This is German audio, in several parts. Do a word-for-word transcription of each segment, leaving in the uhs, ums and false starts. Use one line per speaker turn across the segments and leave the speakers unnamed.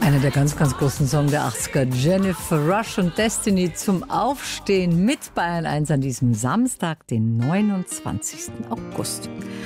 Einer der ganz, ganz großen Songs der achtziger, Jennifer Rush und Destiny zum Aufstehen mit Bayern eins an diesem Samstag, den neunundzwanzigsten August.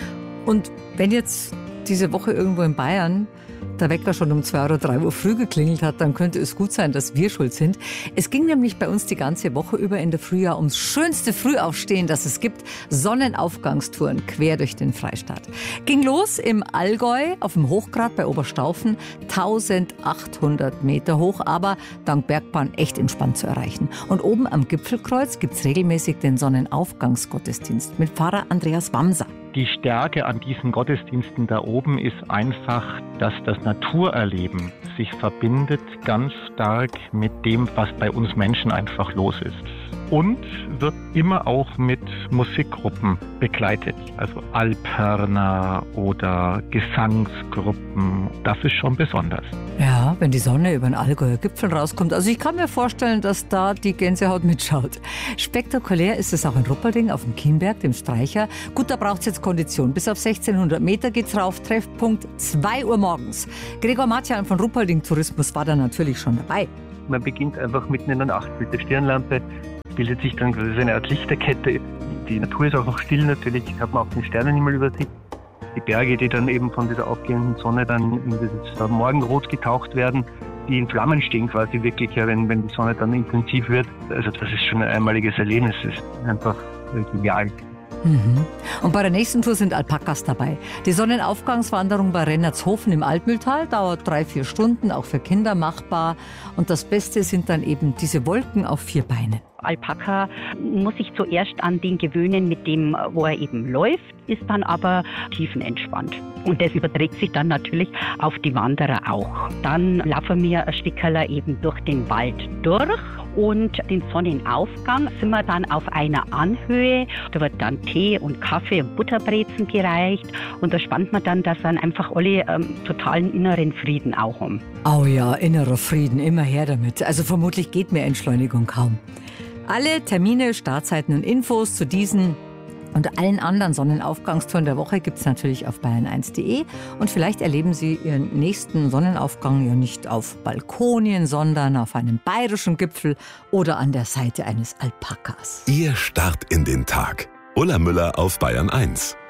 Und wenn jetzt diese Woche irgendwo in Bayern der Wecker schon um zwei oder drei Uhr früh geklingelt hat, dann könnte es gut sein, dass wir schuld sind. Es ging nämlich bei uns die ganze Woche über in der Frühjahr ums schönste Frühaufstehen, das es gibt. Sonnenaufgangstouren quer durch den Freistaat. Ging los im Allgäu auf dem Hochgrat bei Oberstaufen, eintausendachthundert Meter hoch, aber dank Bergbahn echt entspannt zu erreichen. Und oben am Gipfelkreuz gibt's regelmäßig den Sonnenaufgangsgottesdienst mit Pfarrer Andreas Wamser.
Die Stärke an diesen Gottesdiensten da oben ist einfach, dass das Naturerleben sich verbindet ganz stark mit dem, was bei uns Menschen einfach los ist. Und wird immer auch mit Musikgruppen begleitet, also Alphörner oder Gesangsgruppen. Das ist schon besonders.
Ja, wenn die Sonne über den Allgäuer Gipfel rauskommt. Also ich kann mir vorstellen, dass da die Gänsehaut mitschaut. Spektakulär ist es auch in Ruppolding auf dem Kienberg, dem Streicher. Gut, da braucht es jetzt Kondition. Bis auf sechzehnhundert Meter geht's rauf. Treffpunkt zwei Uhr morgens. Gregor Matjan von Ruppolding Tourismus war da natürlich schon dabei.
Man beginnt einfach mitten in der Nacht mit der Stirnlampe. Bildet sich dann quasi eine Art Lichterkette. Die Natur ist auch noch still natürlich, hat man auch den Sternenhimmel über sich. Die Berge, die dann eben von dieser aufgehenden Sonne dann in das Morgenrot getaucht werden, die in Flammen stehen quasi wirklich, ja, wenn, wenn die Sonne dann intensiv wird. Also das ist schon ein einmaliges Erlebnis, das ist einfach genial.
Mhm. Und bei der nächsten Tour sind Alpakas dabei. Die Sonnenaufgangswanderung bei Rennertshofen im Altmühltal dauert drei, vier Stunden, auch für Kinder machbar. Und das Beste sind dann eben diese Wolken auf vier Beinen.
Alpaka muss sich zuerst an den gewöhnen, mit dem, wo er eben läuft, ist dann aber tiefenentspannt. Und das überträgt sich dann natürlich auf die Wanderer auch. Dann laufen wir ein Stückchen eben durch den Wald durch. Und den Sonnenaufgang sind wir dann auf einer Anhöhe. Da wird dann Tee und Kaffee und Butterbrezen gereicht. Und da spannt man dann, dass dann einfach alle ähm, totalen inneren Frieden auch haben.
Oh ja, innerer Frieden, immer her damit. Also vermutlich geht mehr Entschleunigung kaum. Alle Termine, Startzeiten und Infos zu diesen und allen anderen Sonnenaufgangstouren der Woche gibt es natürlich auf bayern eins punkt de. Und vielleicht erleben Sie Ihren nächsten Sonnenaufgang ja nicht auf Balkonien, sondern auf einem bayerischen Gipfel oder an der Seite eines Alpakas.
Ihr Start in den Tag. Ulla Müller auf Bayern eins.